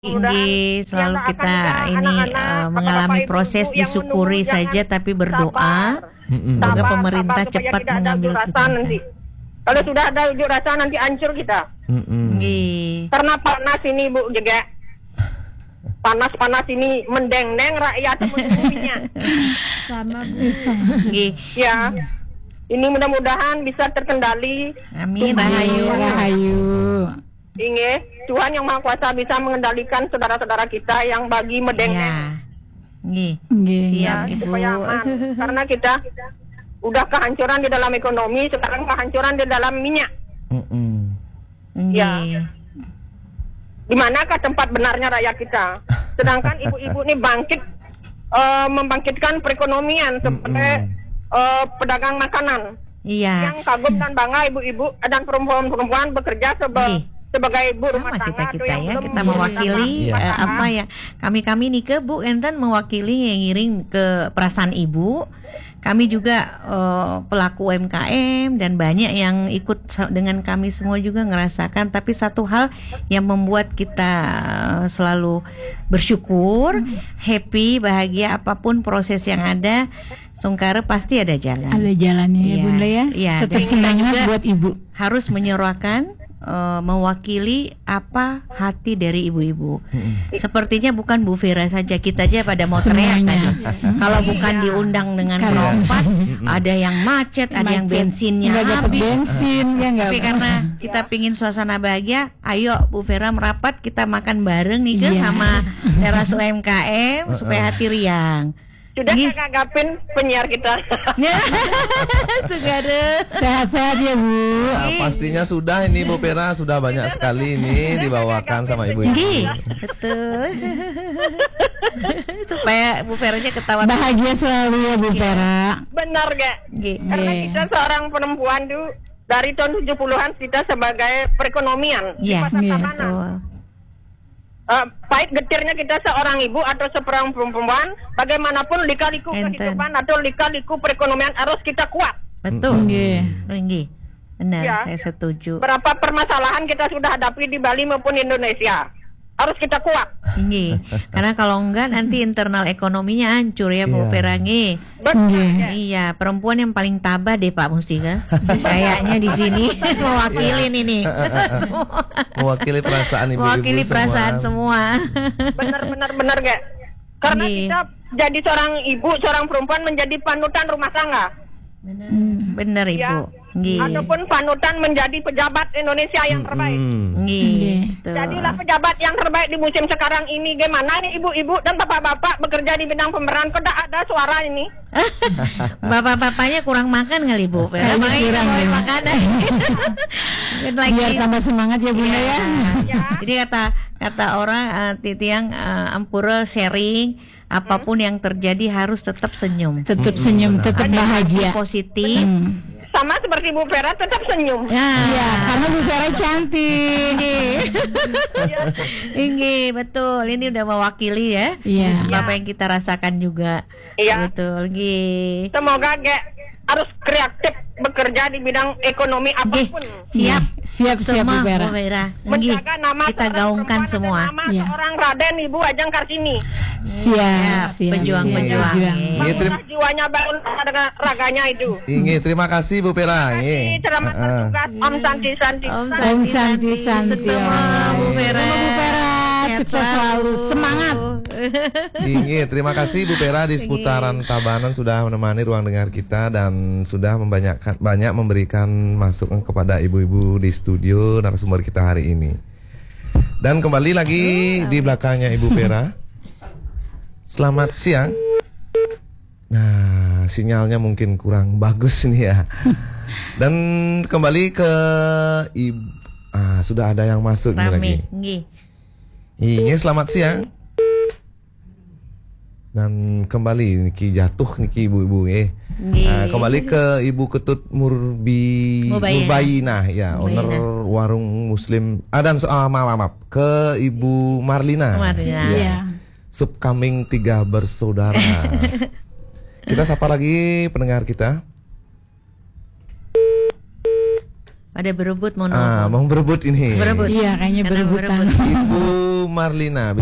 Tinggi selalu kita ini mengalami proses disyukuri saja tapi berdoa semoga pemerintah cepat mengambil nanti. Kalau sudah ada unjuk rasa nanti hancur kita. Karena panas ini Bu juga. Panas-panas ini mendeng-deng rakyat menunggunya. Sama bisa. Ya. Ini mudah-mudahan bisa terkendali. Amin. Rahayu. Inge, Tuhan yang Maha Kuasa bisa mengendalikan saudara-saudara kita yang bagi medeng-deng. Siap Ibu. Supaya aman. Karena kita udah kehancuran di dalam ekonomi, sekarang kehancuran di dalam minyak. Ya. Di manakah tempat benarnya rakyat kita? Sedangkan ibu-ibu ini membangkitkan perekonomian seperti pedagang makanan. Iya. Yang kagum dan bangga ibu-ibu dan perempuan-perempuan bekerja sebagai ibu rumah tangga kita ya, kita mewakili apa ya, kami nih Bu enten mewakili yang ngiring ke perasaan ibu. Kami juga pelaku UMKM dan banyak yang ikut dengan kami semua juga ngerasakan. Tapi satu hal yang membuat kita selalu bersyukur, happy, bahagia apapun proses yang ada, Sungkara pasti ada jalan. Ada jalannya ya Bunda ya. Tetap semangat buat Ibu. Harus menyuarakan mewakili apa hati dari ibu-ibu. Sepertinya bukan Bu Vera saja, kita aja pada mau teriak tadi. Kalau bukan diundang dengan perompat, ada yang macet, ada yang bensinnya habis. Tapi karena kita pingin suasana bahagia, ayo Bu Vera merapat, kita makan bareng nih sama teras UMKM supaya hati riang. Sudah kagapin penyiar kita. Sugada. Sehat-sehat ya Bu. Pastinya sudah ini Bu Vera, sudah banyak sekali ini dibawakan sama ibu-ibu. Betul. Supaya Bu Veranya ketawa. Bahagia selalu ya Bu Vera. Benar gak? Karena kita seorang perempuan tuh dari tahun 70-an kita sebagai perekonomian di masa tahanan. Pahit getirnya kita seorang ibu atau seorang perempuan, bagaimanapun lika-liku kehidupan atau lika-liku perekonomian harus kita kuat. Betul. Benar, ya. Saya setuju. Berapa permasalahan kita sudah hadapi di Bali maupun Indonesia, harus kita kuat. Karena kalau enggak nanti internal ekonominya hancur ya Bu Vera. Iya, perempuan yang paling tabah deh Pak Mustika. Kayaknya di sini mewakili ini. Mewakili perasaan ibu-ibu. Mewakili perasaan semua. Benar gak? Karena kita jadi seorang ibu, seorang perempuan menjadi panutan rumah tangga. Benar Ibu. Ataupun panutan menjadi pejabat Indonesia yang terbaik. Jadilah pejabat yang terbaik di musim sekarang ini. Gimana nih ibu-ibu dan bapak-bapak bekerja di bidang pemerintahan, kok ada suara ini? Bapak-bapaknya kurang makan kali Bu. Kurang makanan. Biar tambah semangat ya Bunda ya. Jadi kata orang Titiang ampura sharing, apapun yang terjadi harus tetap senyum. Tetap senyum, tetap bahagia. Positif. Sama seperti Bu Vera, tetap senyum. Iya, karena Bu Vera cantik. Betul. Ini udah mewakili ya. Apa yang kita rasakan juga. Betul. Semoga harus kreatif bekerja di bidang ekonomi apapun. Siap Bu Vera. Menjaga nama kita gaungkan semua. Nama seorang Raden Ibu Ajeng Kartini. Siap. Pejuang. Jiwanya baru raganya itu. Terima kasih Bu Vera. Selamat bertugas. Om Santi. Om Santi. Semua Bu Vera. Sukses selalu. Semangat. Terima kasih Bu Vera di seputaran Tabanan sudah menemani ruang dengar kita dan sudah banyak memberikan masukan kepada ibu-ibu di studio narasumber kita hari ini. Dan kembali lagi di belakangnya Ibu Vera. Selamat siang. Nah, sinyalnya mungkin kurang bagus nih ya. Dan kembali ke ibu. Sudah ada yang masuk nih lagi. Selamat siang. Dan kembali Niki jatuh Niki ibu-ibu kembali ke Ibu Ketut Murbayinah ya, owner warung Muslim dan maaf ke Ibu Marlina. Sup kambing 3 bersaudara. Kita sapa lagi pendengar kita. Pada berebut mau berebut ini. Iya, kayaknya berebutan. Ibu Marlina.